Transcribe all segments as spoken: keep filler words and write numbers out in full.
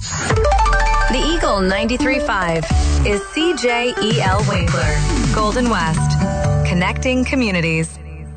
The Eagle ninety-three point five is C J E L Winkler, Golden West, connecting communities.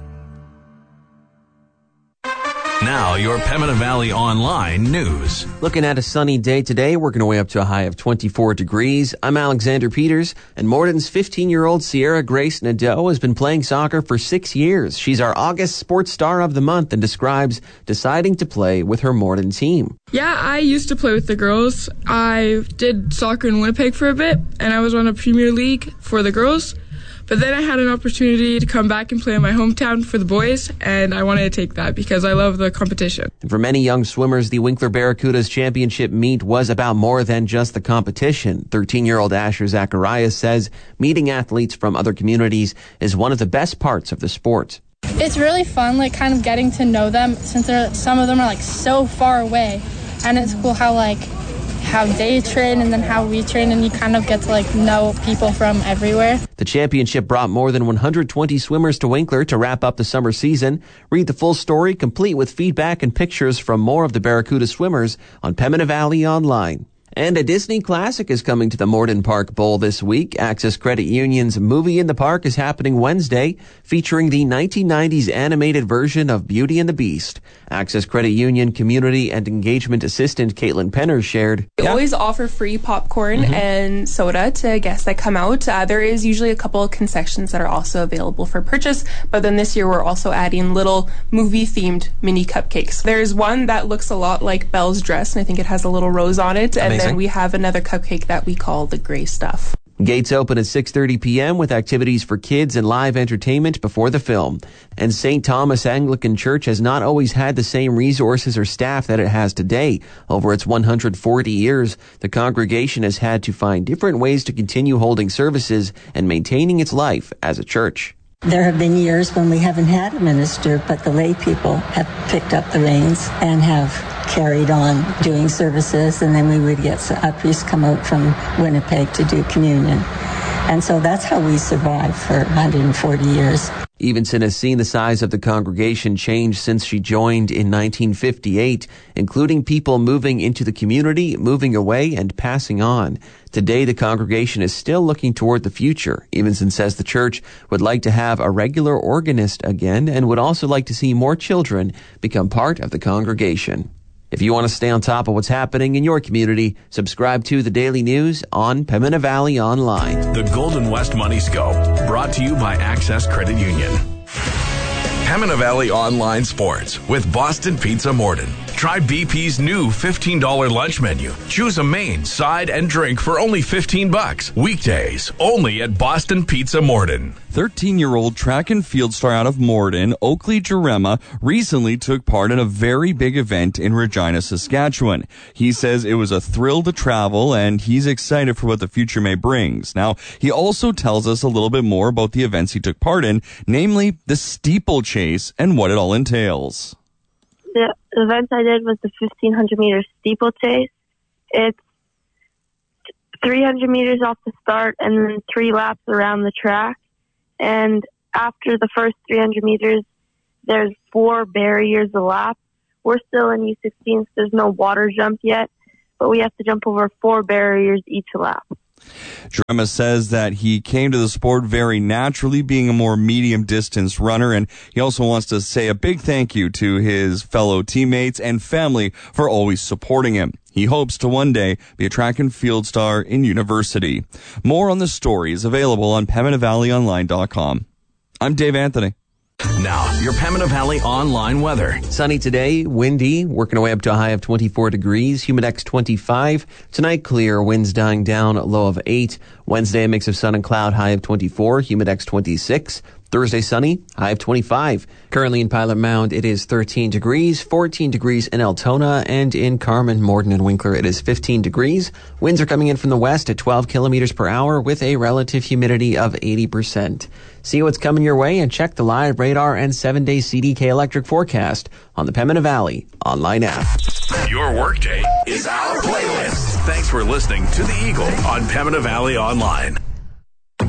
Now, your Pembina Valley Online news. Looking at a sunny day today, working our way up to a high of twenty-four degrees. I'm Alexander Peters, and Morden's fifteen-year-old Sierra Grace Nadeau has been playing soccer for six years. She's our August Sports Star of the Month and describes deciding to play with her Morden team. Yeah, I used to play with the girls. I did soccer in Winnipeg for a bit, and I was on a Premier League for the girls. But then I had an opportunity to come back and play in my hometown for the boys, and I wanted to take that because I love the competition. And for many young swimmers, the Winkler Barracudas championship meet was about more than just the competition. thirteen-year-old Asher Zacharias says meeting athletes from other communities is one of the best parts of the sport. It's really fun, like kind of getting to know them since they're, some of them are like so far away, and it's cool how like how they train and then how we train, and you kind of get to like know people from everywhere. The championship brought more than one hundred twenty swimmers to Winkler to wrap up the summer season. Read the full story, complete with feedback and pictures from more of the Barracuda swimmers on Pembina Valley Online. And a Disney classic is coming to the Morden Park Bowl this week. Access Credit Union's Movie in the Park is happening Wednesday, featuring the nineteen nineties animated version of Beauty and the Beast. Access Credit Union Community and Engagement Assistant Caitlin Penner shared. We always offer free popcorn Mm-hmm. and soda to guests that come out. Uh, there is usually a couple of concessions that are also available for purchase, but then this year we're also adding little movie-themed mini cupcakes. There's one that looks a lot like Belle's dress, and I think it has a little rose on it. And Amazing. then we have another cupcake that we call the gray stuff. Gates open at six thirty p.m. with activities for kids and live entertainment before the film. And Saint Thomas Anglican Church has not always had the same resources or staff that it has today. Over its one hundred forty years, the congregation has had to find different ways to continue holding services and maintaining its life as a church. There have been years when we haven't had a minister, but the lay people have picked up the reins and have carried on doing services, and then we would get a priest come out from Winnipeg to do communion. And so that's how we survived for one hundred forty years. Evenson has seen the size of the congregation change since she joined in nineteen fifty-eight, including people moving into the community, moving away, and passing on. Today, the congregation is still looking toward the future. Evenson says the church would like to have a regular organist again and would also like to see more children become part of the congregation. If you want to stay on top of what's happening in your community, subscribe to the Daily News on Pembina Valley Online. The Golden West Money Scope, brought to you by Access Credit Union. Pembina Valley Online Sports with Boston Pizza Morden. Try B P's new fifteen dollars lunch menu. Choose a main, side, and drink for only fifteen bucks. Weekdays, only at Boston Pizza Morden. thirteen-year-old track and field star out of Morden, Oakley Jarema, recently took part in a very big event in Regina, Saskatchewan. He says it was a thrill to travel, and he's excited for what the future may bring. Now, he also tells us a little bit more about the events he took part in, namely the steeplechase and what it all entails. The event I did was the fifteen hundred meter steeplechase. It's three hundred meters off the start and then three laps around the track. And after the first three hundred meters, there's four barriers a lap. We're still in U sixteen, so there's no water jump yet, but we have to jump over four barriers each lap. Jarema says that he came to the sport very naturally, being a more medium-distance runner, and he also wants to say a big thank you to his fellow teammates and family for always supporting him. He hopes to one day be a track and field star in university. More on the story is available on Pembina Valley Online dot com. I'm Dave Anthony. Now, your Pembina Valley Online weather. Sunny today, windy, working our way up to a high of twenty-four degrees, Humidex twenty-five. Tonight, clear, winds dying down, low of eight. Wednesday, a mix of sun and cloud, high of twenty-four, Humidex twenty-six. Thursday, sunny, high of twenty-five. Currently in Pilot Mound, it is thirteen degrees, fourteen degrees in Altona, and in Carman, Morden, and Winkler, it is fifteen degrees. Winds are coming in from the west at twelve kilometers per hour with a relative humidity of eighty percent. See what's coming your way and check the live radar and seven-day C D K electric forecast on the Pembina Valley Online app. Your workday is our playlist. Thanks for listening to The Eagle on Pembina Valley Online.